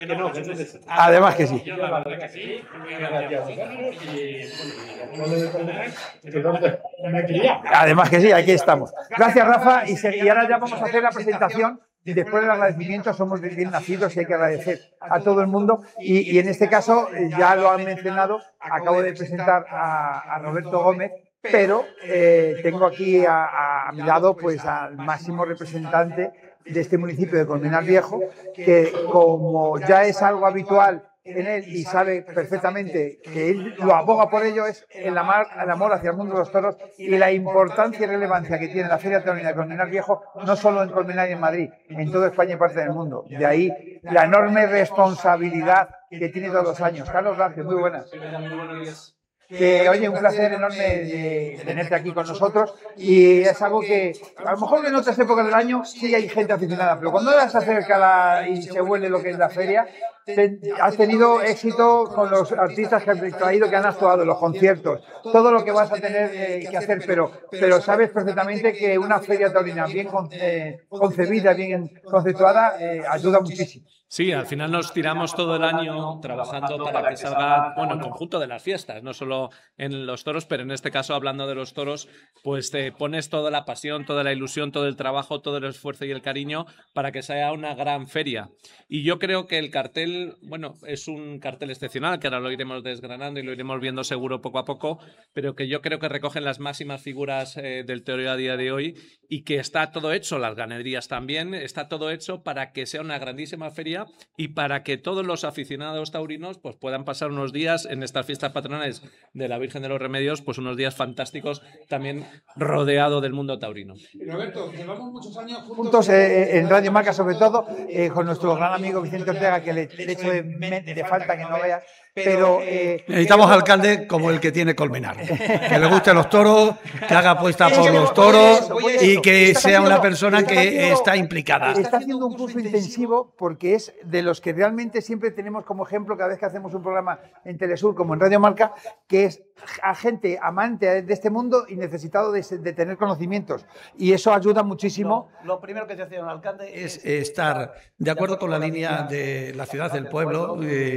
Además que sí. Además que sí, aquí estamos. Gracias, Rafa. Y ahora ya vamos a hacer la presentación. Después del agradecimiento, somos bien nacidos y hay que agradecer a todo el mundo. Y en este caso, ya lo han mencionado, acabo de presentar a Roberto Gómez, pero tengo aquí a mi lado pues, al máximo representante de este municipio de Colmenar Viejo, que como ya es algo habitual en él y sabe perfectamente que él lo aboga por ello, es el amor hacia el mundo de los toros y la importancia y relevancia que tiene la Feria Taurina de Colmenar Viejo, no solo en Colmenar y en Madrid, en toda España y parte del mundo. De ahí la enorme responsabilidad que tiene todos los años. Carlos Vázquez, muy buenas. Oye, un placer enorme de tenerte aquí con nosotros y es algo que a lo mejor en otras épocas del año sí hay gente aficionada, pero cuando se acerca y se vuelve lo que es la feria, has tenido éxito con los artistas que has traído, que han actuado en los conciertos, todo lo que vas a tener que hacer, pero sabes perfectamente que una feria taurina bien concebida, bien conceptuada, ayuda muchísimo. Sí, al final nos tiramos todo el año trabajando para que salga, bueno, el conjunto de las fiestas, no solo en los toros, pero en este caso, hablando de los toros, pues te pones toda la pasión, toda la ilusión, todo el trabajo, todo el esfuerzo y el cariño para que sea una gran feria. Y yo creo que el cartel, bueno, es un cartel excepcional, que ahora lo iremos desgranando y lo iremos viendo seguro poco a poco, pero que yo creo que recogen las máximas figuras del toreo a día de hoy y que está todo hecho, las ganaderías también, está todo hecho para que sea una grandísima feria y para que todos los aficionados taurinos pues, puedan pasar unos días en estas fiestas patronales de la Virgen de los Remedios, pues unos días fantásticos también rodeado del mundo taurino. Roberto, llevamos muchos años juntos en Radio Marca, sobre todo con nuestro gran amigo Vicente Ortega, que le echo de falta que no veas. Pero necesitamos alcalde como el que tiene Colmenar, que le gusten los toros, que haga apuesta por los toros y que sea una persona que está implicada. Está haciendo un curso intensivo porque es de los que realmente siempre tenemos como ejemplo cada vez que hacemos un programa en Telesur como en Radio Marca, que es a gente amante de este mundo y necesitado de tener conocimientos, y eso ayuda muchísimo. Lo primero que se hace un alcalde es estar de acuerdo con la línea de la ciudad, del pueblo,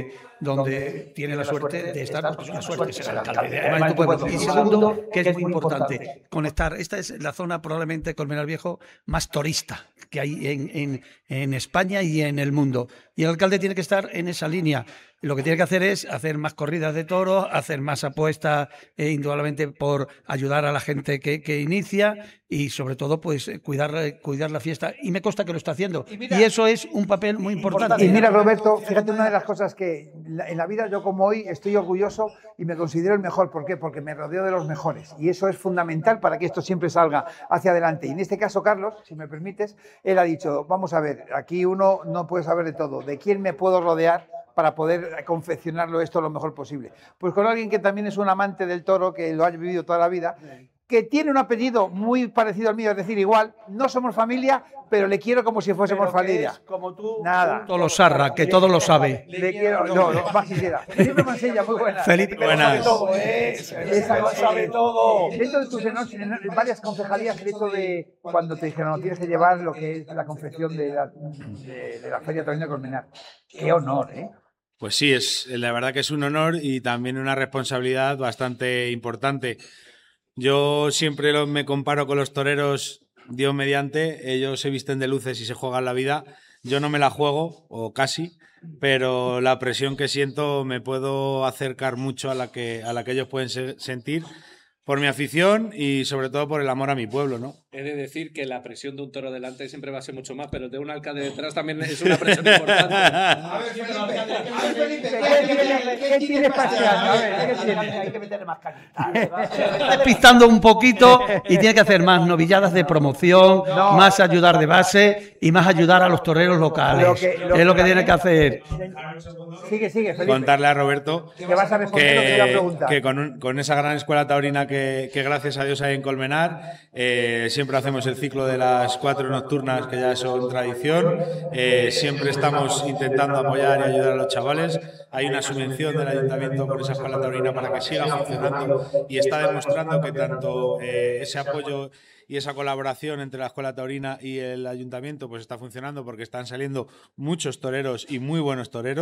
donde tiene la suerte de estar, porque es una suerte ser alcalde de tu pueblo. Y segundo, que es muy importante, conectar. Esta es la zona probablemente, Colmenar Viejo, más turista que hay en España y en el mundo. Y el alcalde tiene que estar en esa línea. Lo que tiene que hacer es hacer más corridas de toros, hacer más apuestas, indudablemente por ayudar a la gente que inicia y sobre todo pues cuidar la fiesta. Y me consta que lo está haciendo. Y eso es un papel muy importante. Y mira, Roberto, fíjate, una de las cosas que en la vida yo como hoy estoy orgulloso y me considero el mejor. ¿Por qué? Porque me rodeo de los mejores. Y eso es fundamental para que esto siempre salga hacia adelante. Y en este caso, Carlos, si me permites, él ha dicho, vamos a ver, aquí uno no puede saber de todo. ¿De quién me puedo rodear para poder confeccionarlo esto lo mejor posible? Pues con alguien que también es un amante del toro, que lo ha vivido toda la vida, que tiene un apellido muy parecido al mío, es decir, igual, no somos familia, pero le quiero como si fuésemos familia. Como tú, nada. Tolosarra, que todo lo sabe. Le quiero, no, más quisiera. Felipe Mansilla, muy buena. Felipe, buenas. Sabe todo. Dentro de tus varias concejalías, el hecho de cuando te dijeron, no, tienes que llevar lo que es la confección de la Feria Taurina de Colmenar. Qué honor, ¿eh? Pues sí, la verdad que es un honor y también una responsabilidad bastante importante. Yo siempre me comparo con los toreros, Dios mediante, ellos se visten de luces y se juegan la vida. Yo no me la juego, o casi, pero la presión que siento me puedo acercar mucho a la que ellos pueden sentir por mi afición y sobre todo por el amor a mi pueblo, ¿no? He de decir que la presión de un toro delante siempre va a ser mucho más, pero de un alcalde detrás también es una presión importante. A ver, Felipe, ¿qué tienes para este año? A ver, hay que meterle más cañita. Está pistando un poquito y tiene que hacer más novilladas de promoción, más ayudar de base y más ayudar a los toreros locales. Es lo que tiene que hacer. Sigue, Felipe. Contarle a Roberto que vas a responder lo que iba a preguntar. Que con esa gran escuela taurina que gracias a Dios hay en Colmenar, siempre hacemos el ciclo de las 4 nocturnas, que ya son tradición. Siempre estamos intentando apoyar y ayudar a los chavales. Hay una subvención del ayuntamiento por esa escuela taurina para que siga funcionando y está demostrando que tanto ese apoyo y esa colaboración entre la escuela taurina y el ayuntamiento pues está funcionando, porque están saliendo muchos toreros y muy buenos toreros.